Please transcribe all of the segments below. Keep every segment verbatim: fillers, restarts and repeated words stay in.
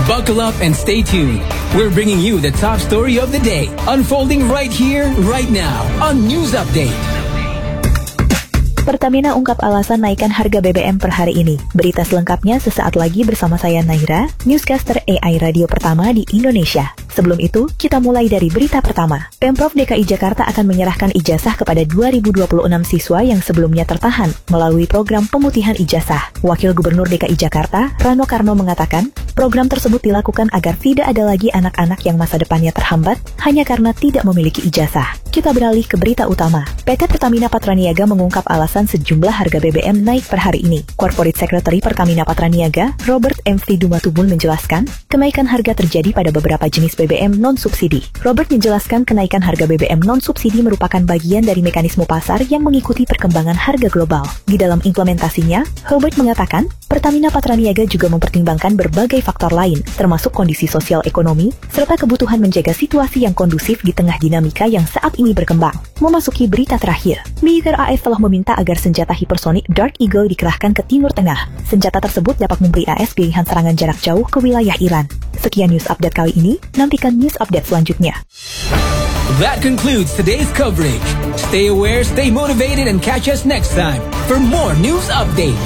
Buckle up and stay tuned. We're bringing you the top story of the day, unfolding right here, right now, on News Update. Pertamina ungkap alasan naikkan harga B B M per hari ini. Berita selengkapnya sesaat lagi bersama saya Naira, newscaster A I radio pertama di Indonesia. Sebelum itu, kita mulai dari berita pertama. Pemprov D K I Jakarta akan menyerahkan ijazah kepada dua ribu dua puluh enam siswa yang sebelumnya tertahan melalui program pemutihan ijazah. Wakil Gubernur D K I Jakarta, Rano Karno mengatakan, program tersebut dilakukan agar tidak ada lagi anak-anak yang masa depannya terhambat hanya karena tidak memiliki ijazah. Kita beralih ke berita utama. P T Pertamina Patraniaga mengungkap alasan sejumlah harga B B M naik per hari ini. Corporate Secretary Pertamina Patraniaga, Robert M. Dumatubun menjelaskan, kenaikan harga terjadi pada beberapa jenis B B M non-subsidi. Robert menjelaskan kenaikan harga B B M non-subsidi merupakan bagian dari mekanisme pasar yang mengikuti perkembangan harga global. Di dalam implementasinya, Robert mengatakan, Pertamina Patraniaga juga mempertimbangkan berbagai faktor lain, termasuk kondisi sosial ekonomi, serta kebutuhan menjaga situasi yang kondusif di tengah dinamika yang saat ini berkembang. Memasuki berita terakhir, militer A S telah meminta agar senjata hipersonik Dark Eagle dikerahkan ke Timur Tengah. Senjata tersebut dapat memberi A S pilihan serangan jarak jauh ke wilayah Iran. Sekian news update kali ini, nantikan news update selanjutnya. That concludes today's coverage. Stay aware, stay motivated, and catch us next time for more news update.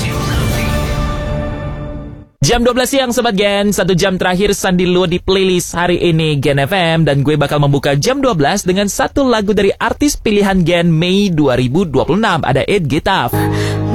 Jam dua belas siang Sobat Gen, satu jam terakhir Sandi Luo di playlist hari ini Gen F M. Dan gue bakal membuka jam dua belas dengan satu lagu dari artis pilihan Gen Mei dua ribu dua puluh enam, ada Ed Gitaf.